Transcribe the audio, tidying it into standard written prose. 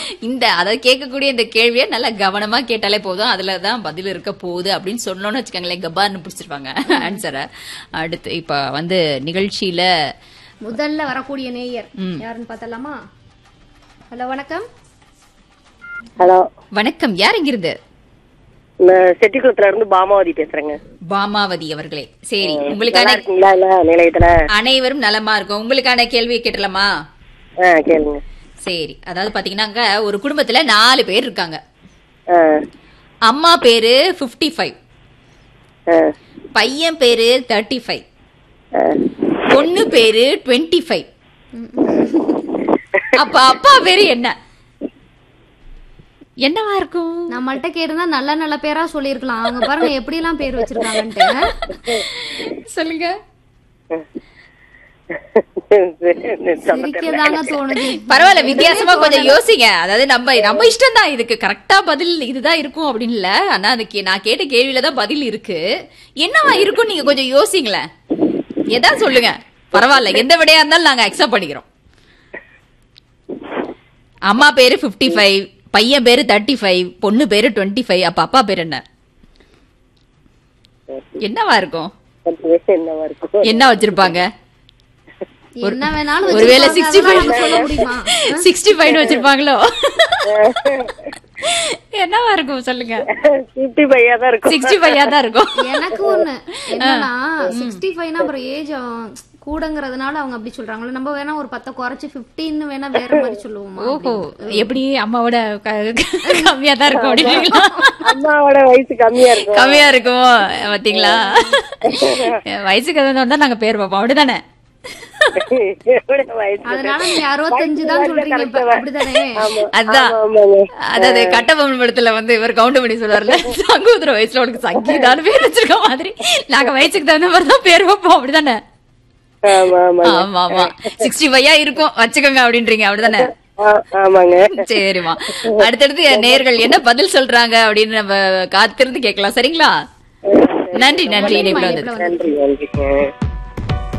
அதாவது கேட்கக்கூடிய இந்த கேள்வியை நல்லா கவனமா கேட்டாலே போதும், அதுலதான் பதில் இருக்க போகுது அப்படின்னு சொன்னோம்னு வச்சுக்கோங்களேன், கபார்னு பிடிச்சிருப்பாங்க ஆன்சரை. அடுத்து இப்ப நிகழ்ச்சியில முதல்ல வரக்கூடிய நேயர் யாருன்னு பார்த்தலாமா? ஹலோ, வணக்கம். ஹலோ, வணக்கம். யார் இங்கிருந்து? செட்டிக்குளத்துல இருந்து பாமாவதி பேசுறேங்க. பாமாவதி அவர்களே, சரி, உங்களுக்கான நிலையத்துல அனைவரும் நலமா இருக்கும். உங்களுக்கான கேள்வியை கேட்டலாமா? கேளுங்க. சரி, அதாவது பாத்தீங்கன்னா ஒரு குடும்பத்துல 4 பேர் இருக்காங்க. அம்மா பேரு 55, பையன் பேரு 35, பொண்ணு பேரு 25. அப்ப அப்பா பேரு என்னவா இருக்கும்? நம்மள்ட்ட கேட்டிருந்தா நல்ல நல்ல பேரா சொல்லிருக்கலாம். அவங்க பாருங்க எப்படி எல்லாம் பேர் வச்சிருக்காங்கன்ட்டு. சொல்லுங்க. பரவாயில்ல, வித்தியாசமா கொஞ்சம் யோசிங்க. அதாவது நம்ம இஷ்டம் தான், இதுக்கு கரெக்டா பதில் இதுதான் இருக்கும் அப்படின்னு இல்ல. ஆனா அதுக்கு நான் கேட்ட கேள்வியிலதான் பதில் இருக்கு. என்னவா இருக்கும் நீங்க கொஞ்சம் யோசிங்களேன். எதாவது சொல்லுங்க, பரவாயில்ல, எந்த விடையா இருந்தாலும் நாங்க அக்செப்ட் பண்ணிக்கிறோம். அம்மா பேரு 55, பையன் பேரு 35, பொண்ணு பேரு 25. அப்ப அப்பா பேரு என்னவா இருக்கும்? என்ன வச்சிருப்பாங்க? என்ன வேணாலும் ஒருவேளை 65 வச்சிருப்பாங்களோ? என்னவா இருக்கும் சொல்லுங்க? 65 தான் இருக்கும். எனக்கு ஒண்ணு என்னன்னா 65னா அப்புறம் ஏஜ் கூடங்கிறதுனால அவங்க அப்படி சொல்றாங்களோ. நம்ம வேணா ஒரு 10 குறைச்சு 15 வேணா வேற மாதிரி சொல்லுவோமா? ஓஹோ, எப்படி அம்மாவோட கம்மியா தான் இருக்கும் அப்படிங்களா? அம்மாவோட வயசு கம்மியா இருக்கும் பாத்தீங்களா? வயசுக்கு தான் நாங்க பேர் பார்ப்போம், அப்படிதானே? அதனால நீங்க 65 தான் சொல்றீங்க அப்படிதானே? அதான், அதாவது கட்டபொம்மன் படத்துல இவர் கவுண்ட் பண்ணி சொல்லுவார்ல, சங்கூதர வயசுல உனக்கு சங்கீதான்னு பேர் வச்சிருக்க மாதிரி நாங்க வயசுக்கு தகுந்த மாதிரி தான் பேர் வைப்போம், அப்படிதானே? ஆமா ஆமா, 65 இருக்கும் வச்சுக்கோங்க அப்படின்றீங்க, அப்படிதானே? சரிமா, அடுத்தடுத்து நேயர்கள் என்ன பதில் சொல்றாங்க அப்படின்னு நம்ம காத்திருந்து கேட்கலாம். சரிங்களா? நன்றி. நன்றி.